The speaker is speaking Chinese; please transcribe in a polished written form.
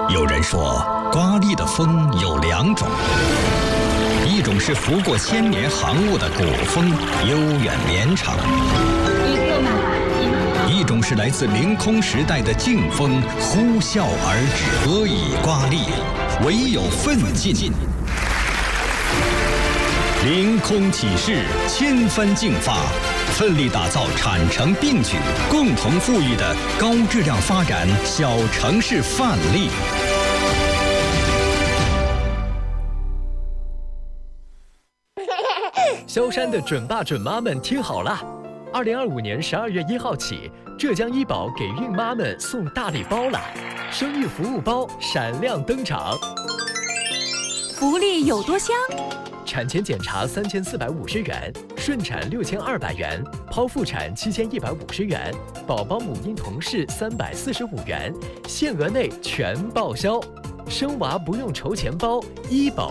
有人说，刮力的风有2种，一种是拂过千年航雾的古风，悠远绵长；一种是来自凌空时代的劲风，呼啸而至。何以刮力？唯有奋进。凌空起势，千帆竞发，奋力打造产城并举、共同富裕的高质量发展小城市范例。 萧山的准爸准妈们听好了，2025年12月1号起，浙江医保给孕妈们送大礼包了，生育服务包闪亮登场。 福利有多香？ 产前检查3450元，顺产6200元，剖腹产7150元，宝宝母婴同室345元，限额内全报销。生娃不用筹钱包，医保